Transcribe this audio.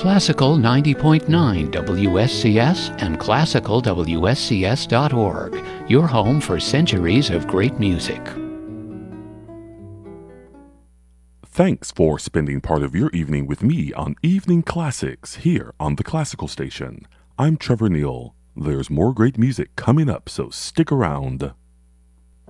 Classical 90.9 WSCS and classicalwscs.org, your home for centuries of great music. Thanks for spending part of your evening with me on Evening Classics here on the Classical Station. I'm Trevor Neal. There's more great music coming up, so stick around.